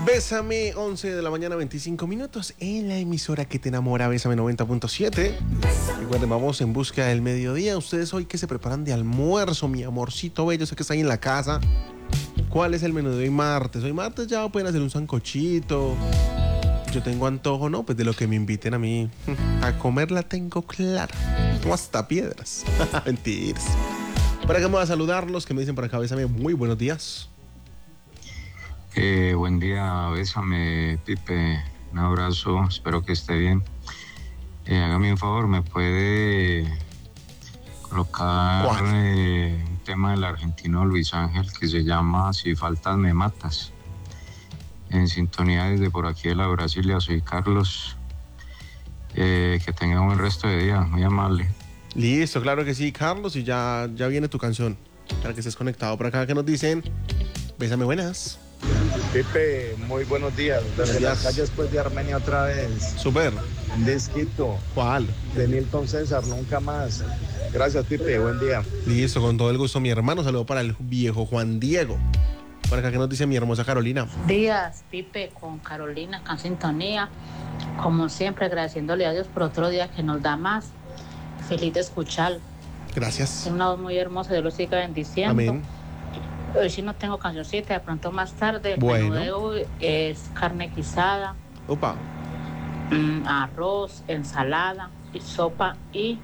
Bésame, 11 de la mañana, 25 minutos, en la emisora que te enamora, Bésame 90.7. Recuerden, vamos en busca del mediodía. Ustedes hoy, ¿qué se preparan de almuerzo, mi amorcito bello? Sé que está ahí en la casa. ¿Cuál es el menú de hoy martes? Hoy martes ya pueden hacer un sancochito. Yo tengo antojo, ¿no? Pues de lo que me inviten a mí. A comer la tengo clara. No hasta piedras. Mentiras. Para que me voy a saludar, los que me dicen por acá, Bésame, muy buenos días. Buen día, Bésame, Pipe. Un abrazo, espero que esté bien. Hágame un favor, ¿me puede colocar un tema del argentino Luis Ángel que se llama Si faltas me matas? En sintonía desde por aquí de la Brasilia, soy Carlos. Que tenga un buen resto de día, muy amable. Listo, claro que sí, Carlos, y ya viene tu canción para que estés conectado por acá. Que nos dicen, Bésame, buenas. Pipe, muy buenos días. Desde las calles pues de Armenia otra vez. Súper. Un disquito. ¿Cuál? De Milton César, nunca más. Gracias, Pipe, buen día. Listo, con todo el gusto, mi hermano. Saludo para el viejo Juan Diego. Por acá, que nos dice mi hermosa Carolina. Días, Pipe, con Carolina, acá en sintonía. Como siempre, agradeciéndole a Dios por otro día que nos da más. Feliz de escuchar. Gracias. Es una voz muy hermosa, Dios lo siga bendiciendo. Amén. Hoy sí no tengo cancioncita, de pronto más tarde. El Bueno. menú de hoy es carne guisada, Opa. arroz, ensalada, y sopa y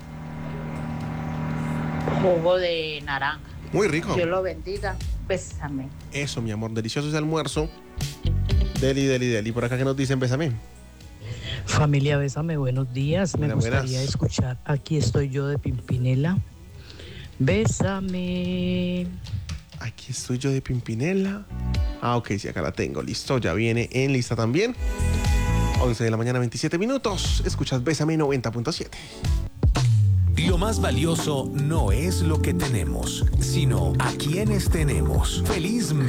jugo de naranja. Muy rico. Dios lo bendiga. Bésame. Eso, mi amor, delicioso ese almuerzo. Deli. Por acá, que nos dicen, Bésame. Familia, Bésame, buenos días. Me Buenas. gustaría escuchar Aquí estoy yo de Pimpinela. Bésame. Aquí estoy yo de Pimpinela. Ah, ok, sí, acá la tengo. Listo, ya viene en lista también. 11 de la mañana, 27 minutos. Escuchas Bésame 90.7. Lo más valioso no es lo que tenemos, sino a quienes tenemos. Feliz